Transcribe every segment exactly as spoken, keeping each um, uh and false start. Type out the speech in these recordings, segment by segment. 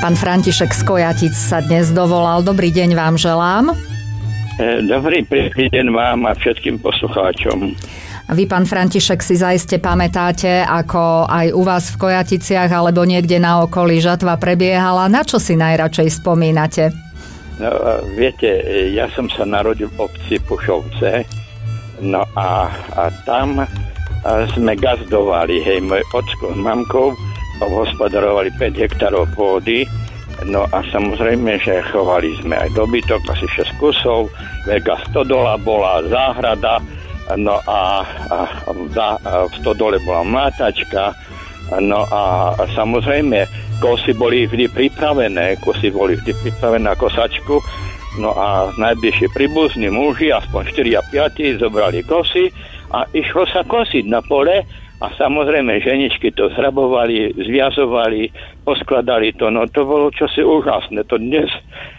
Pán František z Kojatic sa dnes dovolal. Dobrý deň vám želám. Dobrý deň vám a všetkým poslucháčom. Vy, pán František, si zaiste pamätáte, ako aj u vás v Kojaticiach alebo niekde na okolí žatva prebiehala. Na čo si najradšej spomínate? No, viete, ja som sa narodil v obci Pušovce, no a, a tam a sme gazdovali, hej, môj ocko s mamkou obhospodarovali päť hektárov pôdy, no a samozrejme, že chovali sme aj dobytok, asi šesť kusov, veľká stodola bola, záhrada, no a, a, a v stodole bola mlátačka, no a, a samozrejme kosy boli vždy pripravené, kosy boli vždy pripravené na kosačku, no a najbližšie príbuzní muži, aspoň štyri a päť, zobrali kosy a išlo sa kosiť na pole a samozrejme ženičky to zhrabovali, zviazovali, poskladali to, no to bolo čosi úžasné, to dnes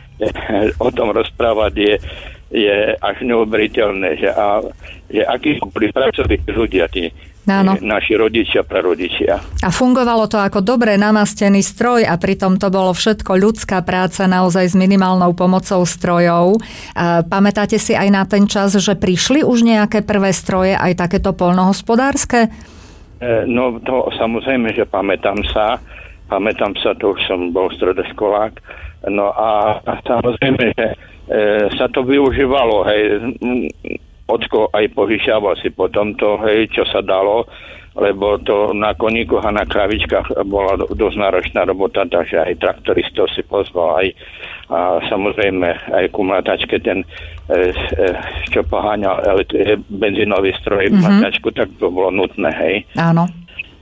o tom rozprávať je je až neuveriteľné, že, a, že akí boli pracovní ľudia, tí Áno. naši rodičia, prarodičia. A fungovalo to ako dobre namastený stroj a pritom to bolo všetko ľudská práca naozaj s minimálnou pomocou strojov. A pamätáte si aj na ten čas, že prišli už nejaké prvé stroje, aj takéto poľnohospodárske? E, no to samozrejme, že pamätám sa. Pamätám sa, to už som bol stredoškolák. No a, a samozrejme, že E, sa to využívalo, hej, ocko aj požičiaval si potom to, hej, čo sa dalo, lebo to na koníkoch a na kravičkách bola dosť náročná robota, takže aj traktoristov si pozval, aj a samozrejme aj ku mlatačke ten, e, e, čo poháňal e, benzínový stroj, mm-hmm. mlatačku, tak to bolo nutné, hej. Áno.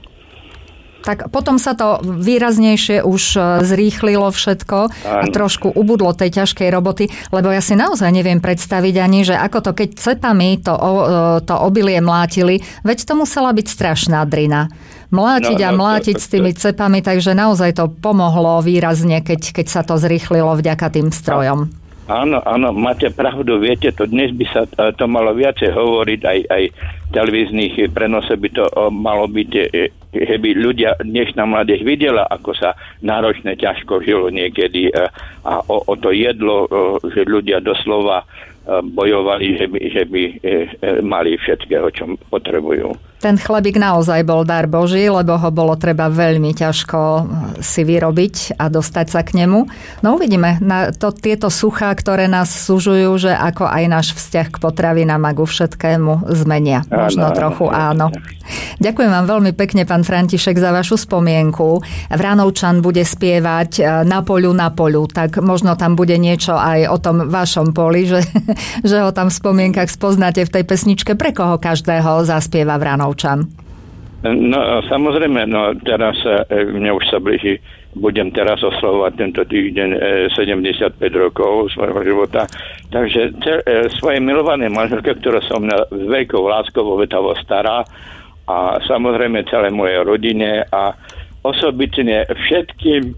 Tak potom sa to výraznejšie už zrýchlilo všetko a trošku ubudlo tej ťažkej roboty, lebo ja si naozaj neviem predstaviť ani, že ako to, keď cepami to, to obilie mlátili, veď to musela byť strašná drina. Mlátiť no, no, a mlátiť to, to, to, s tými cepami, takže naozaj to pomohlo výrazne, keď, keď sa to zrýchlilo vďaka tým strojom. Áno, áno, máte pravdu, viete, to dnes by sa to malo viacej hovoriť, aj, aj televíznych prenose by to malo byť, že by ľudia, dnešná mládež videla, ako sa náročne ťažko žilo niekedy a o, o to jedlo, že ľudia doslova bojovali, že by, že by mali všetkého, čo potrebujú. Ten chlebík naozaj bol dar Boží, lebo ho bolo treba veľmi ťažko si vyrobiť a dostať sa k nemu. No uvidíme, na to, tieto suchá, ktoré nás súžujú, že ako aj náš vzťah k potravinám a ku všetkému zmenia. Možno áno, trochu áno. Ďakujem vám veľmi pekne, pán František, za vašu spomienku. Vránovčan bude spievať Na poľu, na poľu, tak možno tam bude niečo aj o tom vašom poli, že, že ho tam v spomienkach spoznáte v tej pesničke. Pre koho každého zaspieva Vránovčan? No samozrejme, no teraz mne už sa blíži, budem teraz oslavovať tento týždeň sedemdesiatpäť rokov svojho života. Takže svoje milované manželke, ktoré som na veľkou láskou obetavo stará, a samozrejme celé mojej rodine a osobitne všetkým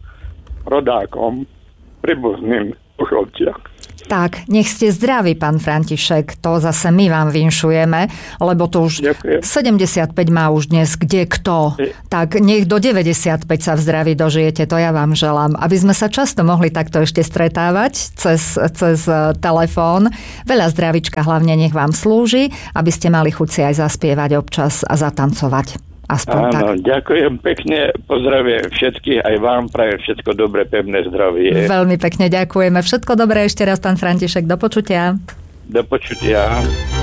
rodákom, príbuzným Pušovciach. Tak, nech ste zdraví, pán František, to zase my vám vinšujeme, lebo to už Ďakujem. sedemdesiatpäť má už dnes kde kto. Tak nech do deväťdesiatpäť sa v zdraví dožijete, to ja vám želám. Aby sme sa často mohli takto ešte stretávať cez, cez telefón. Veľa zdravička hlavne nech vám slúži, aby ste mali chuť si aj zaspievať občas a zatancovať. Aspoň Áno, tak. Ďakujem pekne, pozdravujem všetkých, aj vám prajem všetko dobré, pevné zdravie. Veľmi pekne ďakujeme. Všetko dobré ešte raz, pán František, do počutia. Do počutia.